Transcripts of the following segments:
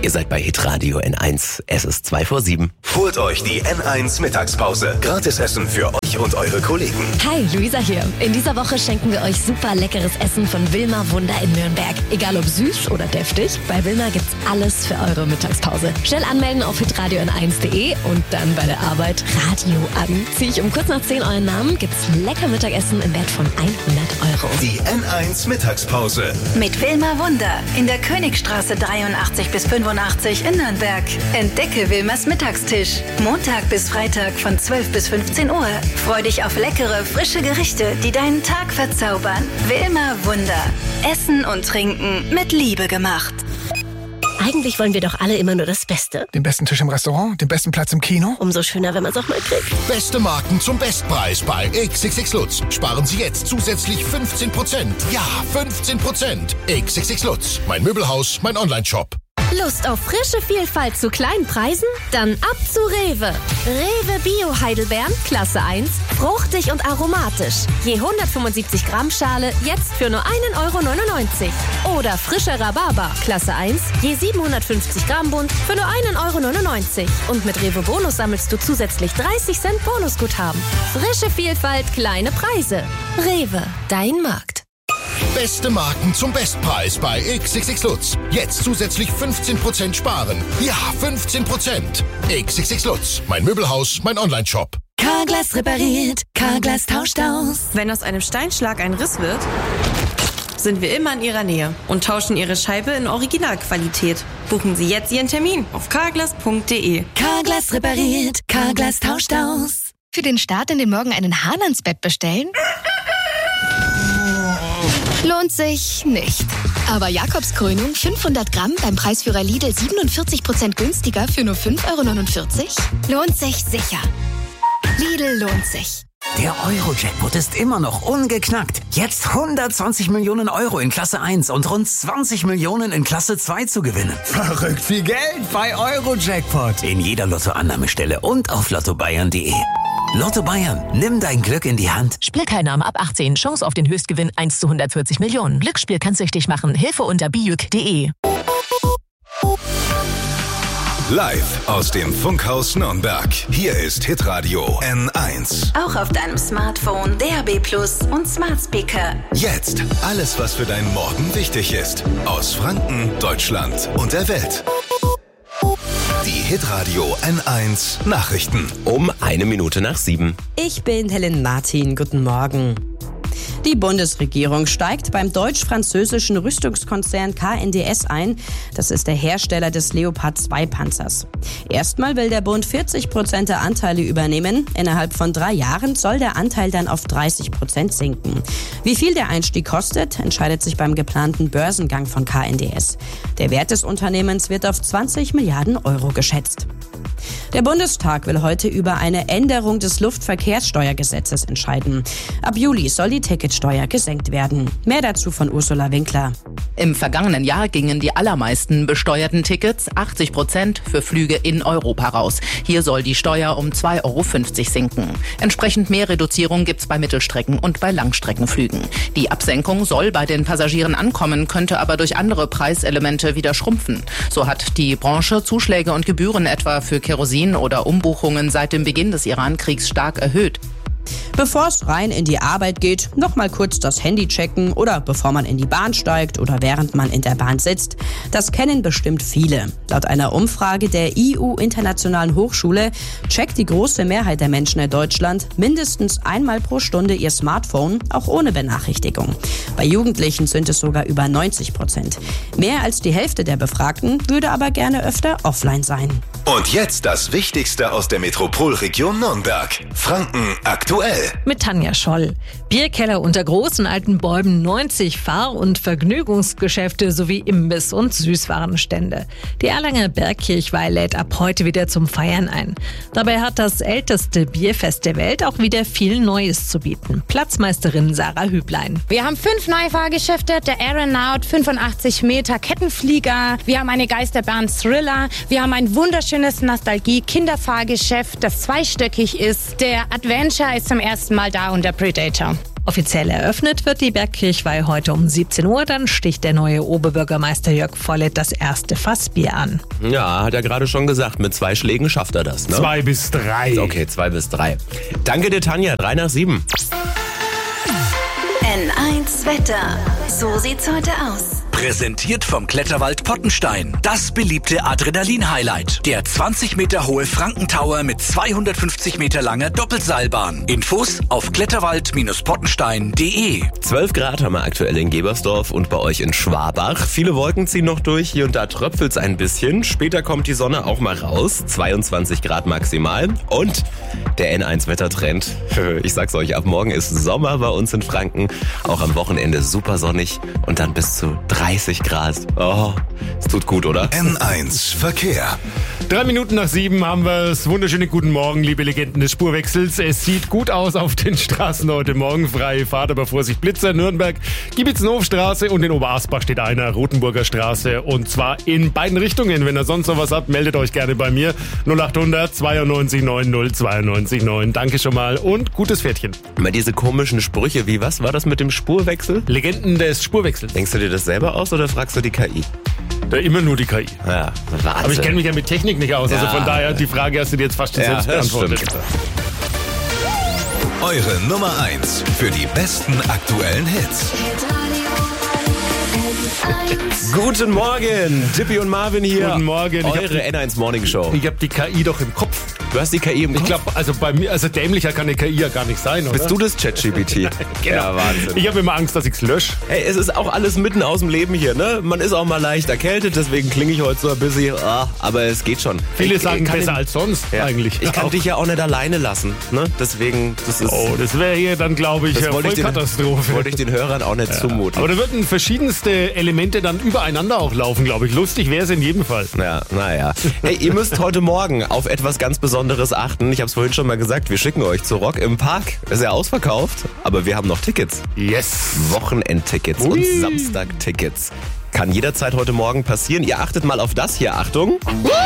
Ihr seid bei Hitradio N1. Es ist 6:02. Holt euch die N1 Mittagspause. Gratis Essen für euch und eure Kollegen. Hi, Luisa hier. In dieser Woche schenken wir euch super leckeres Essen von Wilma Wunder in Nürnberg. Egal ob süß oder deftig, bei Wilma gibt's alles für eure Mittagspause. Schnell anmelden auf hitradio n1.de und dann bei der Arbeit Radio an. Zieh ich um kurz nach 10 euren Namen, gibt's lecker Mittagessen im Wert von 100 €. Die N1 Mittagspause. Mit Wilma Wunder in der Königstraße 83 bis 85 in Nürnberg. Entdecke Wilmas Mittagstisch. Montag bis Freitag von 12 bis 15 Uhr. Freu dich auf leckere, frische Gerichte, die deinen Tag verzaubern. Wilma Wunder. Essen und Trinken mit Liebe gemacht. Eigentlich wollen wir doch alle immer nur das Beste. Den besten Tisch im Restaurant, den besten Platz im Kino. Umso schöner, wenn man es auch mal kriegt. Beste Marken zum Bestpreis bei XXX Lutz. Sparen Sie jetzt zusätzlich 15%. Ja, 15%. XXX Lutz. Mein Möbelhaus, mein Onlineshop. Lust auf frische Vielfalt zu kleinen Preisen? Dann ab zu Rewe. Rewe Bio Heidelbeeren, Klasse 1, fruchtig und aromatisch. Je 175 Gramm Schale, jetzt für nur 1,99 €. Oder frischer Rhabarber, Klasse 1, je 750 Gramm Bund, für nur 1,99 €. Und mit Rewe Bonus sammelst du zusätzlich 30 Cent Bonusguthaben. Frische Vielfalt, kleine Preise. Rewe, dein Markt. Beste Marken zum Bestpreis bei XXX Lutz. Jetzt zusätzlich 15% sparen. Ja, 15%. XXX Lutz. Mein Möbelhaus, mein Onlineshop. Carglass repariert, Carglass tauscht aus. Wenn aus einem Steinschlag ein Riss wird, sind wir immer in Ihrer Nähe und tauschen Ihre Scheibe in Originalqualität. Buchen Sie jetzt Ihren Termin auf carglass.de. Carglass repariert, Carglass tauscht aus. Für den Start in den Morgen einen Hahn ans Bett bestellen? Lohnt sich nicht. Aber Jakobskrönung 500 Gramm beim Preisführer Lidl 47% günstiger für nur 5,49 € lohnt sich sicher. Lidl lohnt sich. Der Euro-Jackpot ist immer noch ungeknackt. Jetzt 120 Millionen € in Klasse 1 und rund 20 Millionen in Klasse 2 zu gewinnen. Verrückt viel Geld bei Euro-Jackpot. In jeder Lottoannahmestelle und auf lottobayern.de. Lotto Bayern, nimm dein Glück in die Hand. Spielteilnahme ab 18. Chance auf den Höchstgewinn 1 zu 140 Millionen. Glücksspiel kann süchtig machen. Hilfe unter bijuk.de. Live aus dem Funkhaus Nürnberg. Hier ist Hitradio N1. Auch auf deinem Smartphone, DAB+ und Smart Speaker. Jetzt alles, was für deinen Morgen wichtig ist. Aus Franken, Deutschland und der Welt. Die Hitradio N1 Nachrichten. Um 7:01. Ich bin Helen Martin. Guten Morgen. Die Bundesregierung steigt beim deutsch-französischen Rüstungskonzern KNDS ein. Das ist der Hersteller des Leopard 2 Panzers. Erstmal will der Bund 40% der Anteile übernehmen. Innerhalb von 3 Jahren soll der Anteil dann auf 30% sinken. Wie viel der Einstieg kostet, entscheidet sich beim geplanten Börsengang von KNDS. Der Wert des Unternehmens wird auf 20 Milliarden € geschätzt. Der Bundestag will heute über eine Änderung des Luftverkehrssteuergesetzes entscheiden. Ab Juli soll die Ticketsteuer gesenkt werden. Mehr dazu von Ursula Winkler. Im vergangenen Jahr gingen die allermeisten besteuerten Tickets, 80%, für Flüge in Europa raus. Hier soll die Steuer um 2,50 € sinken. Entsprechend mehr Reduzierung gibt's bei Mittelstrecken- und bei Langstreckenflügen. Die Absenkung soll bei den Passagieren ankommen, könnte aber durch andere Preiselemente wieder schrumpfen. So hat die Branche Zuschläge und Gebühren etwa für Kerosin oder Umbuchungen seit dem Beginn des Iran-Kriegs stark erhöht. Bevor es rein in die Arbeit geht, noch mal kurz das Handy checken oder bevor man in die Bahn steigt oder während man in der Bahn sitzt. Das kennen bestimmt viele. Laut einer Umfrage der EU-Internationalen Hochschule checkt die große Mehrheit der Menschen in Deutschland mindestens einmal pro Stunde ihr Smartphone, auch ohne Benachrichtigung. Bei Jugendlichen sind es sogar über 90%. Mehr als die Hälfte der Befragten würde aber gerne öfter offline sein. Und jetzt das Wichtigste aus der Metropolregion Nürnberg. Franken aktuell. Mit Tanja Scholl. Bierkeller unter großen alten Bäumen, 90 Fahr- und Vergnügungsgeschäfte sowie Imbiss- und Süßwarenstände. Die Erlanger Bergkirchweih lädt ab heute wieder zum Feiern ein. Dabei hat das älteste Bierfest der Welt auch wieder viel Neues zu bieten. Platzmeisterin Sarah Hüblein. Wir haben 5 Neufahrgeschäfte, der Aeronaut, 85 Meter Kettenflieger, wir haben eine Geisterbahn Thriller, wir haben ein wunderschönes Nostalgie-Kinderfahrgeschäft, das zweistöckig ist. Der Adventure ist zum ersten Mal da und der Predator. Offiziell eröffnet wird die Bergkirchweih heute um 17 Uhr. Dann sticht der neue Oberbürgermeister Jörg Vollett das erste Fassbier an. Ja, hat er gerade schon gesagt, mit 2 Schlägen schafft er das, ne? 2 bis 3. Okay, 2 bis 3. Danke dir, Tanja. 3 nach 7. N1 Wetter. So sieht's heute aus. Präsentiert vom Kletterwald Pottenstein. Das beliebte Adrenalin-Highlight. Der 20 Meter hohe Frankentower mit 250 Meter langer Doppelseilbahn. Infos auf kletterwald-pottenstein.de. 12 Grad haben wir aktuell in Gebersdorf und bei euch in Schwabach. Viele Wolken ziehen noch durch, hier und da tröpfelt's ein bisschen. Später kommt die Sonne auch mal raus. 22 Grad maximal. Und der N1-Wettertrend. Ich sag's euch, ab morgen ist Sommer bei uns in Franken. Auch am Wochenende super sonnig und dann bis zu 30 Grad. Oh, es tut gut, oder? N1 Verkehr. 3 Minuten nach 7 haben wir es. Wunderschönen guten Morgen, liebe Legenden des Spurwechsels. Es sieht gut aus auf den Straßen heute Morgen. Freie Fahrt, aber Vorsicht, Blitzer. Nürnberg, Giebitzenhofstraße und in Oberasbach steht einer, Rotenburger Straße. Und zwar in beiden Richtungen. Wenn ihr sonst noch was habt, meldet euch gerne bei mir. 0800 92 90 92 9. Danke schon mal und gutes Pferdchen. Immer diese komischen Sprüche, wie was war das mit dem Spurwechsel? Legenden des Spurwechsels. Denkst du dir das selber aus oder fragst du die KI? Immer nur die KI. Ja, Wahnsinn. Aber ich kenne mich ja mit Technik nicht aus. Also Ja. von daher, die Frage hast du dir jetzt fast schon selbst beantwortet. Stimmt. Eure Nummer 1 für die besten aktuellen Hits. Guten Morgen, Dippy und Marvin hier. Guten Morgen. Eure N1 Morning Show. Ich habe die KI doch im Kopf. Du hast die KI im Kopf? Ich glaube, also bei mir, also dämlicher kann die KI ja gar nicht sein, oder? Bist du das ChatGPT? Genau. Ja, Wahnsinn. Ich habe immer Angst, dass ich's lösche. Hey, es ist auch alles mitten aus dem Leben hier, ne? Man ist auch mal leicht erkältet, deswegen klinge ich heute so ein bisschen, aber es geht schon. Viele sagen besser als sonst eigentlich. Ich kann dich ja auch nicht alleine lassen, ne? Deswegen, das ist... Oh, das wäre hier dann, glaube ich, Vollkatastrophe. Wollte ich den Hörern auch nicht zumuten. Aber da würden verschiedenste Elemente dann übereinander auch laufen, glaube ich. Lustig wäre es in jedem Fall. Ja, naja. Hey, ihr müsst heute Morgen auf etwas ganz Besonderes achten. Ich habe es vorhin schon mal gesagt, wir schicken euch zu Rock im Park. Ist ja ausverkauft, aber wir haben noch Tickets. Yes. Wochenendtickets und Samstagtickets. Kann jederzeit heute Morgen passieren. Ihr achtet mal auf das hier. Achtung.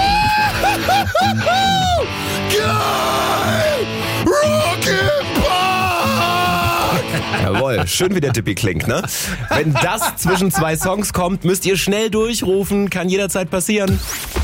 Geil! Rock im Park! Jawohl, schön wie der Dippy klingt, ne? Wenn das zwischen 2 Songs kommt, müsst ihr schnell durchrufen. Kann jederzeit passieren.